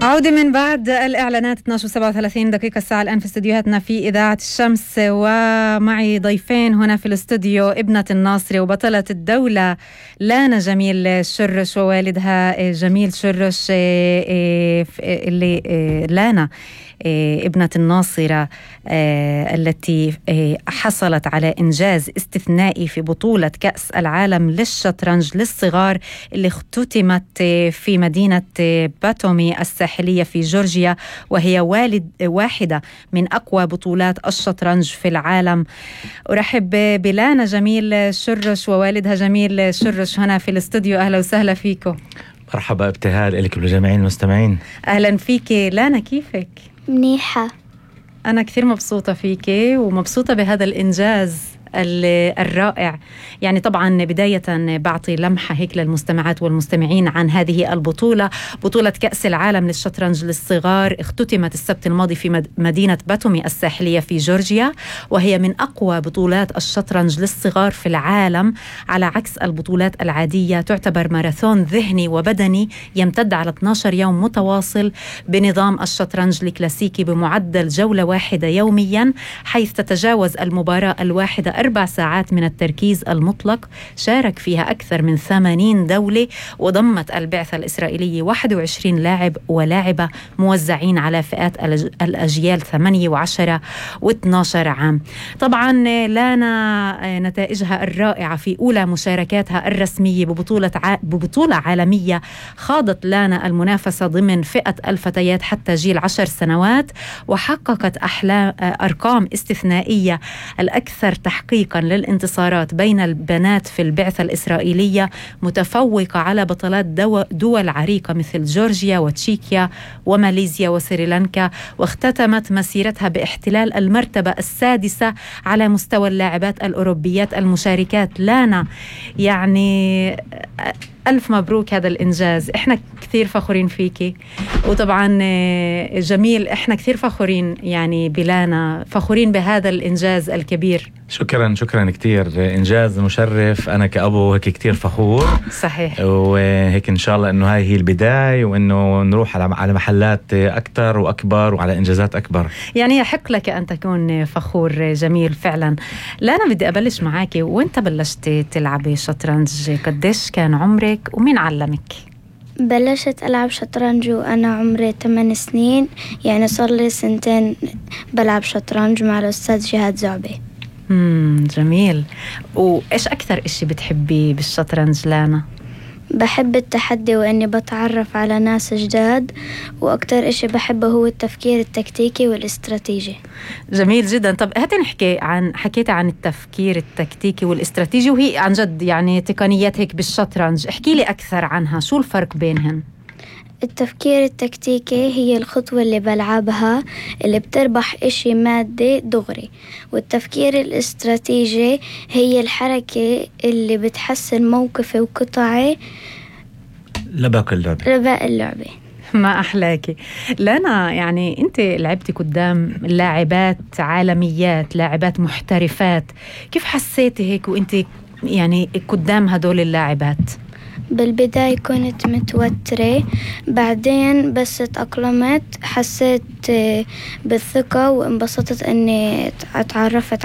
عودة من بعد الإعلانات 12:37 دقيقة الساعة الآن في استديوهاتنا في إذاعة الشمس، ومعي ضيفين هنا في الاستوديو، ابنة الناصري وبطلة الدولة لانا جميل شرش ووالدها جميل شرش. اللي لانا ابنة الناصرة التي حصلت على إنجاز استثنائي في بطولة كأس العالم للشطرنج للصغار اللي اختتمت في مدينة باتومي الساحلية في جورجيا، وهي واحدة من أقوى بطولات الشطرنج في العالم. أرحب بلانا جميل شرش ووالدها جميل شرش هنا في الاستوديو. أهلا وسهلا فيكم. مرحبا، ابتهال لك ولجميع المستمعين. أهلا فيك لانا، كيفك؟ منيحة. أنا كثير مبسوطة فيكي ومبسوطة بهذا الإنجاز الرائع. يعني طبعا بداية بعطي لمحة هيك للمستمعات والمستمعين عن هذه البطولة، بطولة كأس العالم للشطرنج للصغار، اختتمت السبت الماضي في مدينة باتومي الساحلية في جورجيا، وهي من أقوى بطولات الشطرنج للصغار في العالم. على عكس البطولات العادية تعتبر ماراثون ذهني وبدني يمتد على 12 يوم متواصل بنظام الشطرنج الكلاسيكي بمعدل جولة واحدة يوميا، حيث تتجاوز المباراة الواحدة 4 ساعات من التركيز المطلق. شارك فيها أكثر من 80 دولة، وضمت البعثة الإسرائيلية 21 لاعب ولاعبة موزعين على فئات الأجيال 8 و10 و12 عام. طبعا لانا نتائجها الرائعة في أولى مشاركاتها الرسمية ببطولة عالمية. خاضت لانا المنافسة ضمن فئة الفتيات حتى جيل 10 سنوات، وحققت أرقام استثنائية، الأكثر تحقيقا للانتصارات بين البنات في البعثة الإسرائيلية، متفوقة على بطلات دول عريقة مثل جورجيا وتشيكيا وماليزيا وسريلانكا، واختتمت مسيرتها باحتلال المرتبة السادسة على مستوى اللاعبات الأوروبيات المشاركات. لانا يعني ألف مبروك هذا الإنجاز، إحنا كثير فخورين فيكي، وطبعا جميل إحنا كثير فخورين يعني بلانا، فخورين بهذا الإنجاز الكبير. شكرا كتير، إنجاز مشرف. أنا كأبو هيك كتير فخور. صحيح. وهيك إن شاء الله إنه هاي هي البداية، وإنه نروح على محلات أكتر وأكبر وعلى إنجازات أكبر. يعني يحق لك أن تكون فخور. جميل فعلا. لانا بدي أبلش معاكي، وإنت بلشت تلعبي شطرنج قديش كان عمرك ومين علمك؟ بلشت ألعب شطرنج وأنا عمري 8 سنين، يعني صار لي 2 سنين بلعب شطرنج مع الأستاذ جهاد زعبي. جميل. وإيش أكثر إشي بتحبي بالشطرنج لانا؟ بحب التحدي وإني بتعرف على ناس جداد، وأكتر إشي بحبه هو التفكير التكتيكي والاستراتيجي. جميل جدا. طب هاتي نحكي حكيت عن التفكير التكتيكي والاستراتيجي، وهي عن جد يعني تقنيات هيك بالشطرنج، احكي لي أكثر عنها، شو الفرق بينهن؟ التفكير التكتيكي هي الخطوة اللي بلعبها اللي بتربح إشي مادي دغري، والتفكير الاستراتيجي هي الحركة اللي بتحسن موقفي وقطعي لباقي اللعبة. ما أحلاكي لانا. يعني أنت لعبتي قدام لاعبات عالميات، لاعبات محترفات، كيف حسيتي هيك وأنت يعني قدام هدول اللاعبات؟ بالبداية كنت متوترة، بعدين بس تأقلمت، حسيت بالثقة وانبسطت أني اتعرفت